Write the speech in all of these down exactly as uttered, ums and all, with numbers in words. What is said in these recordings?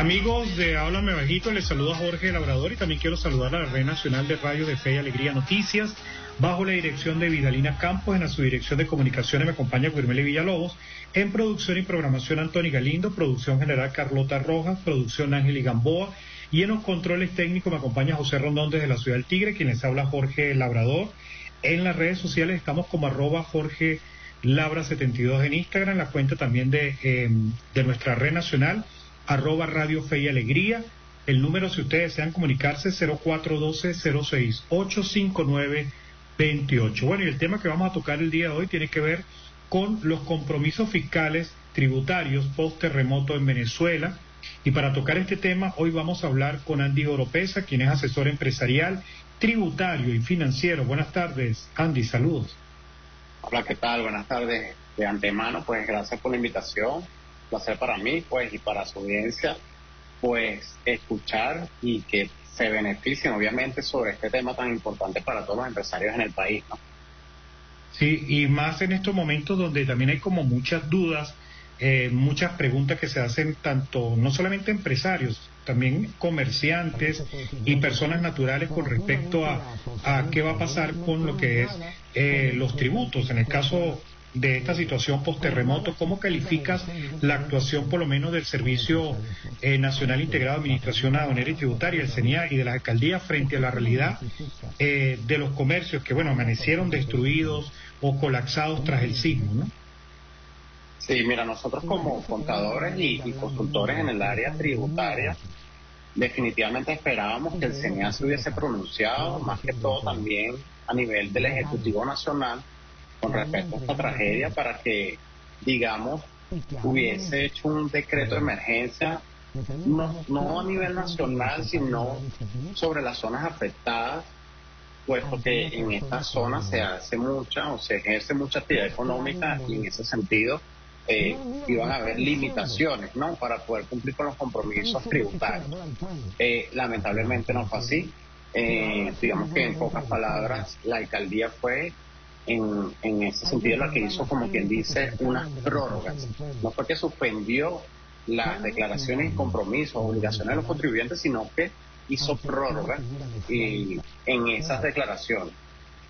Amigos de Háblame Bajito, les saluda Jorge Labrador y también quiero saludar a la Red Nacional de Radio de Fe y Alegría Noticias, bajo la dirección de Vidalina Campos. En la subdirección de comunicaciones me acompaña Guillermo Villalobos, en producción y programación Antoni Galindo, producción general Carlota Rojas, producción Ángel Gamboa, y en los controles técnicos me acompaña José Rondón desde la Ciudad del Tigre, quien les habla Jorge Labrador. En las redes sociales estamos como arroba Jorge Labra setenta y dos en Instagram, la cuenta también de, eh, de nuestra Red Nacional, arroba Radio Fe y Alegría. El número, si ustedes desean comunicarse, cero cuatro uno dos, cero seis ocho cinco nueve dos ocho. Bueno, y el tema que vamos a tocar el día de hoy tiene que ver con los compromisos fiscales tributarios post-terremoto en Venezuela. Y para tocar este tema, hoy vamos a hablar con Andy Oropesa, quien es asesor empresarial, tributario y financiero. Buenas tardes, Andy, saludos. Hola, ¿qué tal? Buenas tardes. De antemano, pues gracias por la invitación. Placer para mí, pues, y para su audiencia, pues, escuchar y que se beneficien, obviamente, sobre este tema tan importante para todos los empresarios en el país, ¿no? Sí, y más en estos momentos donde también hay como muchas dudas, eh, muchas preguntas que se hacen tanto, no solamente empresarios, también comerciantes y personas naturales con respecto a, a qué va a pasar con lo que es eh, los tributos. En el caso de esta situación post-terremoto, ¿cómo calificas la actuación por lo menos del Servicio eh, Nacional Integrado de Administración Aduanera y Tributaria, el CENIA, y de las alcaldías frente a la realidad eh, de los comercios que, bueno, amanecieron destruidos o colapsados tras el sismo, ¿no? Sí, mira, nosotros como contadores y, y consultores en el área tributaria, definitivamente esperábamos que el CENIA se hubiese pronunciado, más que todo también a nivel del Ejecutivo Nacional, con respecto a esta tragedia, para que, digamos, hubiese hecho un decreto de emergencia, no, no a nivel nacional, sino sobre las zonas afectadas, puesto que en estas zonas se hace mucha o se ejerce mucha actividad económica, y en ese sentido eh, iban a haber limitaciones, ¿no?, para poder cumplir con los compromisos tributarios. Eh, lamentablemente no fue así. Eh, digamos que en pocas palabras, la alcaldía fue En, en ese sentido la que hizo, como quien dice, unas prórrogas. No fue que suspendió las declaraciones y compromisos, obligaciones de los contribuyentes, sino que hizo prórrogas y, en esas declaraciones.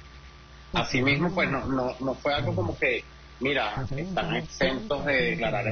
Asimismo, pues no, no, no fue algo como que, mira, están exentos de declarar